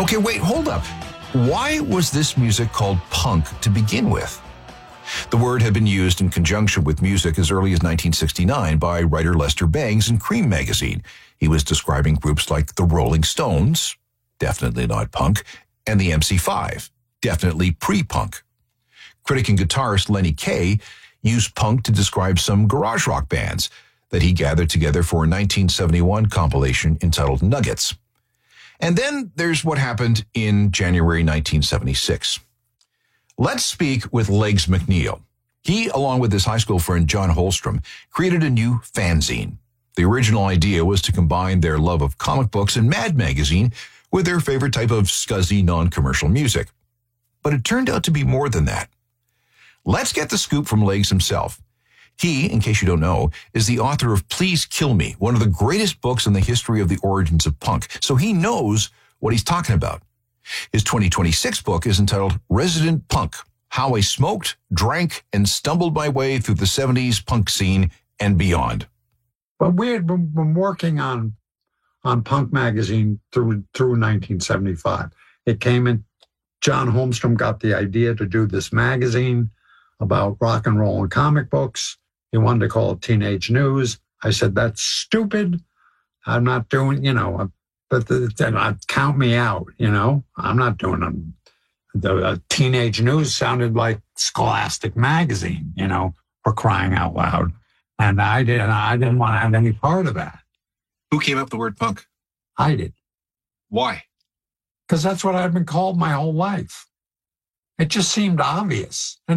Okay, wait, hold up. Why was this music called punk to begin with? The word had been used in conjunction with music as early as 1969 by writer Lester Bangs in Cream magazine. He was describing groups like the Rolling Stones, definitely not punk, and the MC5, definitely pre-punk. Critic and guitarist Lenny Kaye used punk to describe some garage rock bands that he gathered together for a 1971 compilation entitled Nuggets. And then there's what happened in January 1976. Let's speak with Legs McNeil. He, along with his high school friend John Holstrom, created a new fanzine. The original idea was to combine their love of comic books and Mad Magazine with their favorite type of scuzzy, non-commercial music. But it turned out to be more than that. Let's get the scoop from Legs himself. He, in case you don't know, is the author of Please Kill Me, one of the greatest books in the history of the origins of punk, so he knows what he's talking about. His 2026 book is entitled Resident Punk, How I Smoked, Drank, and Stumbled My Way Through the 70s Punk Scene and Beyond. But we had been working on Punk Magazine through 1975. It came in, John Holmstrom got the idea to do this magazine about rock and roll and comic books. He wanted to call it Teenage News. I said, that's stupid. I'm not doing, but then count me out, I'm not doing them. The Teenage News sounded like Scholastic Magazine, for crying out loud. And I didn't want to have any part of that. Who came up with the word punk? I did. Why? Because that's what I've been called my whole life. It just seemed obvious. And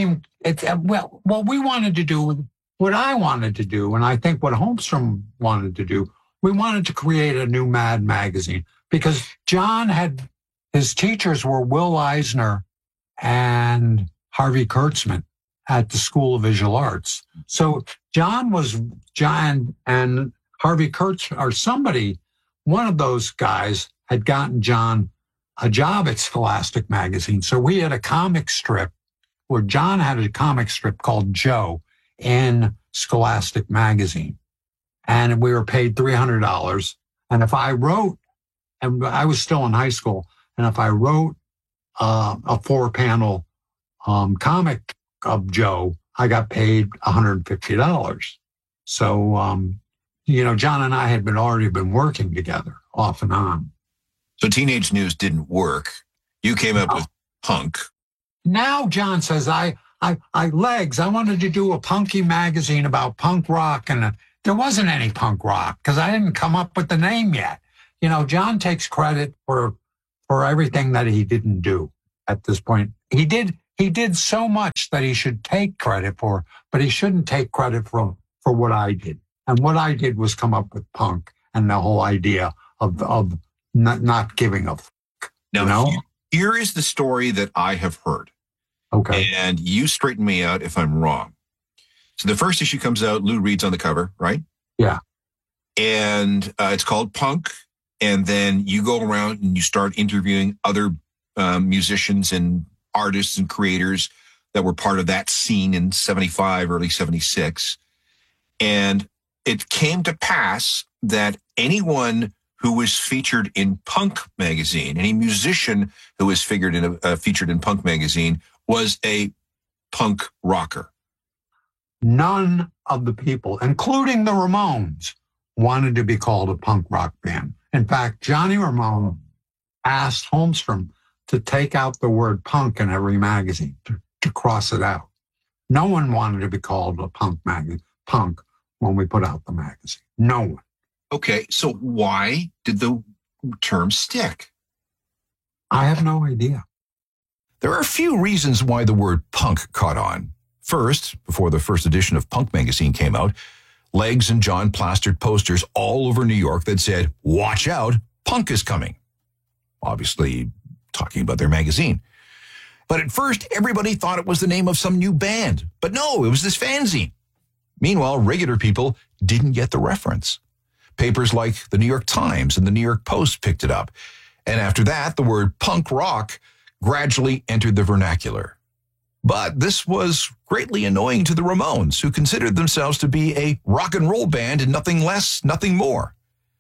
what we wanted to do, what I wanted to do, and I think what Holmstrom wanted to do, we wanted to create a new Mad magazine because John his teachers were Will Eisner and Harvey Kurtzman at the School of Visual Arts. So John and Harvey Kurtzman or somebody, one of those guys had gotten John a job at Scholastic Magazine. So we had a comic strip where John had a comic strip called Joe in Scholastic Magazine. And we were paid $300. And if I wrote, and I was still in high school, and if I wrote a 4-panel comic of Joe, I got paid $150. So, John and I had already been working together off and on. So Teenage News didn't work. You came up with punk. Now John says, I wanted to do a punky magazine about punk rock, and there wasn't any punk rock because I didn't come up with the name yet. John takes credit for everything that he didn't do at this point. He did so much that he should take credit for, but he shouldn't take credit for what I did. And what I did was come up with punk and the whole idea of not giving a fuck. Now, here is the story that I have heard. Okay. And you straighten me out if I'm wrong. So the first issue comes out, Lou Reed's on the cover, right? Yeah. And it's called Punk. And then you go around and you start interviewing other musicians and artists and creators that were part of that scene in 75, early 76. And it came to pass that anyone who was featured in Punk magazine, any musician who was featured in Punk magazine was a punk rocker. None of the people, including the Ramones, wanted to be called a punk rock band. In fact, Johnny Ramone asked Holmstrom to take out the word punk in every magazine, to cross it out. No one wanted to be called a punk when we put out the magazine. No one. Okay, so why did the term stick? I have no idea. There are a few reasons why the word punk caught on. First, before the first edition of Punk magazine came out, Legs and John plastered posters all over New York that said, "Watch out, punk is coming." Obviously, talking about their magazine. But at first, everybody thought it was the name of some new band. But no, it was this fanzine. Meanwhile, regular people didn't get the reference. Papers like the New York Times and the New York Post picked it up. And after that, the word punk rock gradually entered the vernacular. But this was greatly annoying to the Ramones, who considered themselves to be a rock and roll band and nothing less, nothing more.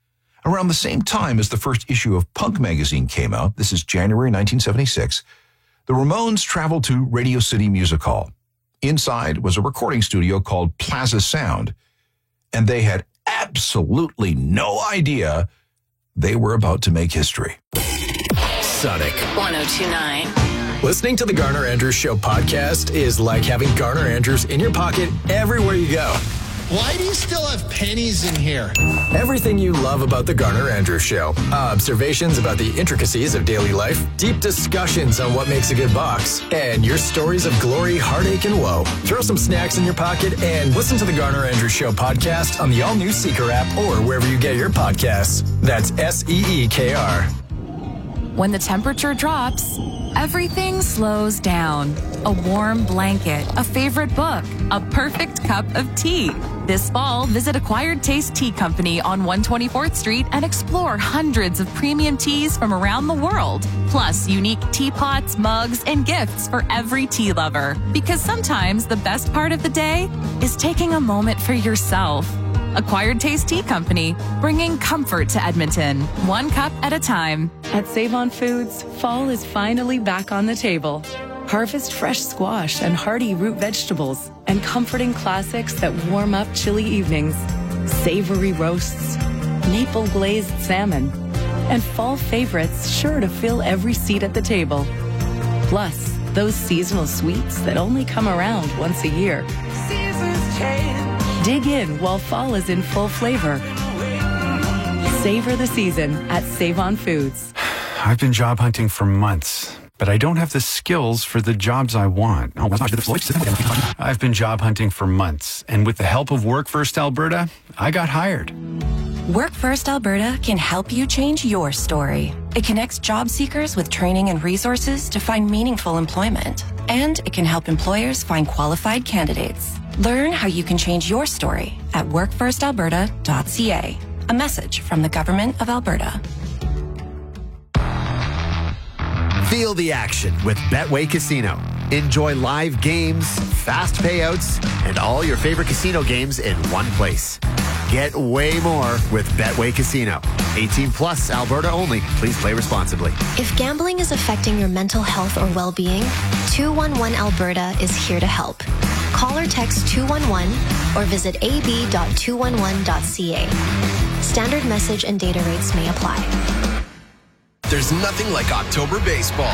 Around the same time as the first issue of Punk magazine came out, this is January 1976, the Ramones traveled to Radio City Music Hall. Inside was a recording studio called Plaza Sound, and they had absolutely no idea they were about to make history. Sonic 102.9. Listening to the Garner Andrews Show podcast is like having Garner Andrews in your pocket everywhere you go. Why do you still have pennies in here? Everything you love about the Garner Andrews Show. Observations about the intricacies of daily life, deep discussions on what makes a good box, and your stories of glory, heartache, and woe. Throw some snacks in your pocket and listen to the Garner Andrews Show podcast on the all-new Seeker app or wherever you get your podcasts. That's SEEKR. When the temperature drops, everything slows down. A warm blanket, a favorite book, a perfect cup of tea. This fall, visit Acquired Taste Tea Company on 124th Street and explore hundreds of premium teas from around the world, plus unique teapots, mugs, and gifts for every tea lover. Because sometimes the best part of the day is taking a moment for yourself. Acquired Taste Tea Company, bringing comfort to Edmonton, one cup at a time. At Save-On Foods, fall is finally back on the table. Harvest fresh squash and hearty root vegetables and comforting classics that warm up chilly evenings. Savory roasts, maple glazed salmon, and fall favorites sure to fill every seat at the table. Plus, those seasonal sweets that only come around once a year. Seasons change. Dig in while fall is in full flavor. Savor the season at Save-On Foods. I've been job hunting for months, but I don't have the skills for the jobs I want. I've been job hunting for months, and with the help of Work First Alberta, I got hired. Work First Alberta can help you change your story. It connects job seekers with training and resources to find meaningful employment. And it can help employers find qualified candidates. Learn how you can change your story at workfirstalberta.ca. A message from the Government of Alberta. Feel the action with Betway Casino. Enjoy live games, fast payouts, and all your favorite casino games in one place. Get way more with Betway Casino. 18 plus, Alberta only. Please play responsibly. If gambling is affecting your mental health or well-being, 211 Alberta is here to help. Call or text 211 or visit ab.211.ca. Standard message and data rates may apply. There's nothing like October baseball.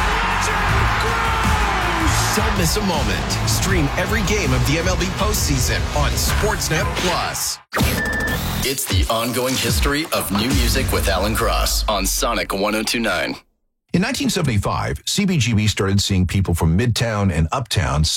Don't miss a moment. Stream every game of the MLB postseason on Sportsnet Plus. It's the ongoing history of new music with Alan Cross on Sonic 102.9. In 1975, CBGB started seeing people from Midtown and Uptown